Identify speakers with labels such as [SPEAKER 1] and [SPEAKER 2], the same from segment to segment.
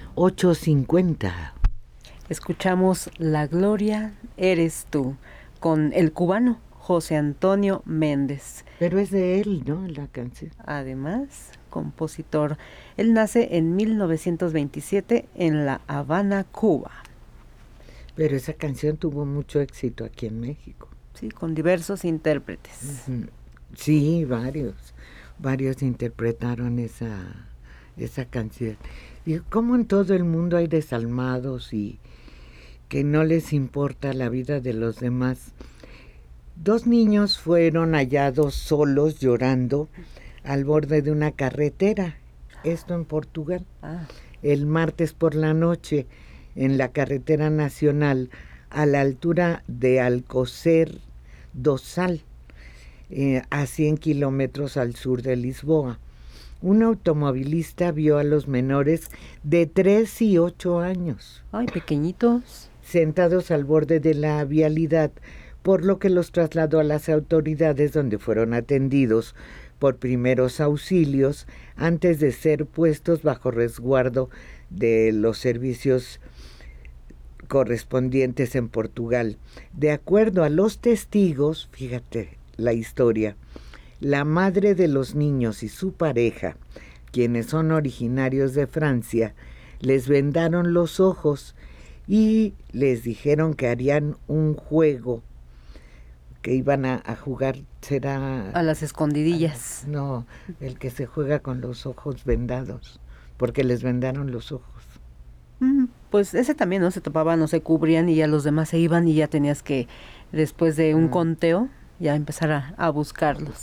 [SPEAKER 1] 8:50.
[SPEAKER 2] Escuchamos La Gloria Eres Tú, con el cubano José Antonio Méndez.
[SPEAKER 1] Pero es de él, ¿no?, la canción.
[SPEAKER 2] Además, compositor. Él nace en 1927 en La Habana, Cuba.
[SPEAKER 1] Pero esa canción tuvo mucho éxito aquí en México.
[SPEAKER 2] Sí, con diversos intérpretes.
[SPEAKER 1] Sí, varios interpretaron esa canción. Y como en todo el mundo hay desalmados y que no les importa la vida de los demás. 2 niños fueron hallados solos llorando al borde de una carretera, esto en Portugal, el martes por la noche, en la carretera nacional, a la altura de Alcocer do Sal, a 100 kilómetros al sur de Lisboa. Un automovilista vio a los menores de 3 y 8 años.
[SPEAKER 2] Ay, pequeñitos.
[SPEAKER 1] Sentados al borde de la vialidad, por lo que los trasladó a las autoridades, donde fueron atendidos por primeros auxilios antes de ser puestos bajo resguardo de los servicios correspondientes en Portugal. De acuerdo a los testigos, fíjate la historia, la madre de los niños y su pareja, quienes son originarios de Francia, les vendaron los ojos y les dijeron que harían un juego, que iban a jugar, será...
[SPEAKER 2] A las escondidillas.
[SPEAKER 1] No, el que se juega con los ojos vendados, porque les vendaron los ojos.
[SPEAKER 2] Pues ese también, ¿no? Se topaban, no se cubrían y ya los demás se iban y ya tenías que, después de un conteo, ya empezar a buscarlos.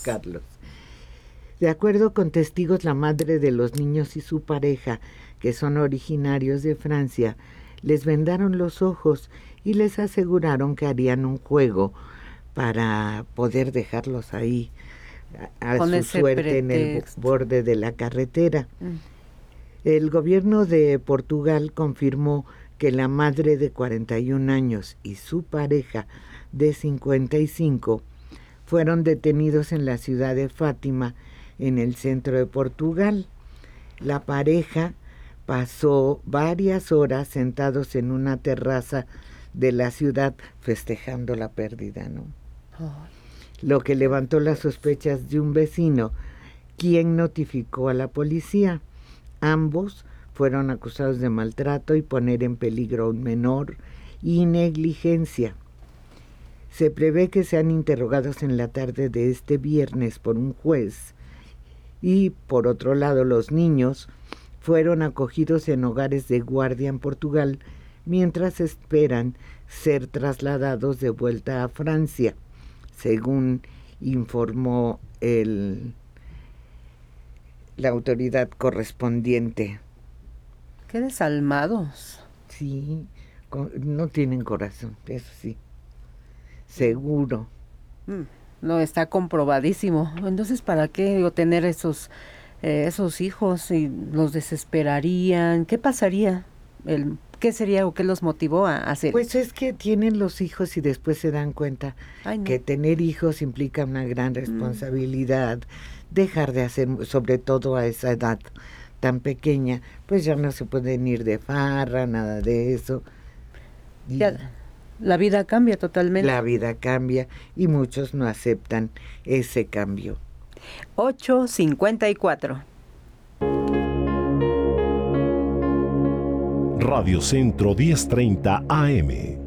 [SPEAKER 2] De acuerdo con testigos, la madre de los niños y su pareja, que son originarios de Francia, les vendaron los ojos y les aseguraron que harían un juego para poder dejarlos ahí a su suerte en el borde de la carretera. El gobierno de Portugal confirmó que la madre de 41 años y su pareja de 55 fueron detenidos en la ciudad de Fátima, en el centro de Portugal. La pareja pasó varias horas sentados en una terraza de la ciudad festejando la pérdida, ¿no? Lo que levantó las sospechas de un vecino, quien notificó a la policía. Ambos fueron acusados de maltrato y poner en peligro a un menor y negligencia. Se prevé que sean interrogados en la tarde de este viernes por un juez. Y, por otro lado, los niños fueron acogidos en hogares de guardia en Portugal mientras esperan ser trasladados de vuelta a Francia, según informó la autoridad correspondiente. ¡Qué desalmados!
[SPEAKER 1] Sí, no tienen corazón, eso sí, seguro.
[SPEAKER 2] No, está comprobadísimo. Entonces, ¿para qué tener esos hijos? Y los desesperarían. ¿Qué pasaría? ¿Qué sería o qué los motivó a hacer?
[SPEAKER 1] Pues es que tienen los hijos y después se dan cuenta que tener hijos implica una gran responsabilidad. Dejar de hacer, sobre todo a esa edad tan pequeña, pues ya no se pueden ir de farra, nada de eso.
[SPEAKER 2] Ya, la vida cambia totalmente.
[SPEAKER 1] La vida cambia y muchos no aceptan ese cambio.
[SPEAKER 2] 8:54.
[SPEAKER 3] Radio Centro 1030 AM.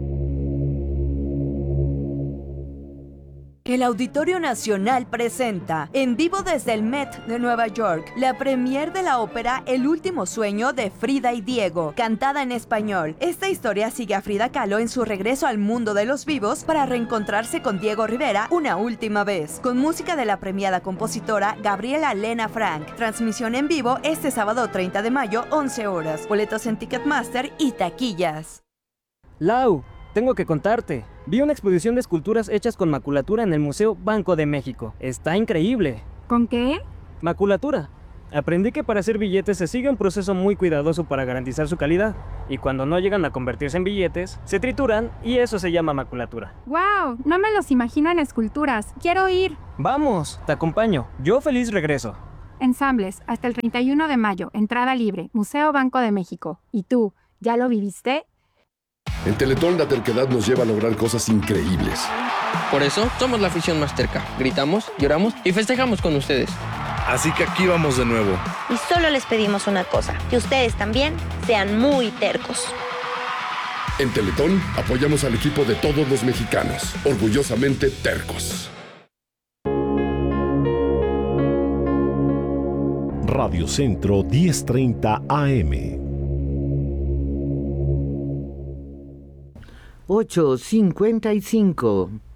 [SPEAKER 4] El Auditorio Nacional presenta, en vivo desde el Met de Nueva York, la premier de la ópera El último sueño de Frida y Diego, cantada en español. Esta historia sigue a Frida Kahlo en su regreso al mundo de los vivos para reencontrarse con Diego Rivera una última vez, con música de la premiada compositora Gabriela Lena Frank. Transmisión en vivo este sábado 30 de mayo, 11 horas. Boletos en Ticketmaster y taquillas.
[SPEAKER 5] Lau, tengo que contarte. Vi una exposición de esculturas hechas con maculatura en el Museo Banco de México. Está increíble.
[SPEAKER 6] ¿Con qué?
[SPEAKER 5] Maculatura. Aprendí que para hacer billetes se sigue un proceso muy cuidadoso para garantizar su calidad. Y cuando no llegan a convertirse en billetes, se trituran y eso se llama maculatura.
[SPEAKER 6] ¡Wow! No me los imagino en esculturas. ¡Quiero ir!
[SPEAKER 5] ¡Vamos! Te acompaño. Yo feliz regreso.
[SPEAKER 6] Ensambles, hasta el 31 de mayo, entrada libre, Museo Banco de México. ¿Y tú, ya lo viviste?
[SPEAKER 7] En Teletón la terquedad nos lleva a lograr cosas increíbles.
[SPEAKER 8] Por eso somos la afición más terca. Gritamos, lloramos y festejamos con ustedes.
[SPEAKER 9] Así que aquí vamos de nuevo.
[SPEAKER 10] Y solo les pedimos una cosa, que ustedes también sean muy tercos.
[SPEAKER 7] En Teletón apoyamos al equipo de todos los mexicanos, orgullosamente tercos.
[SPEAKER 3] Radio Centro 1030 AM.
[SPEAKER 1] 8:55.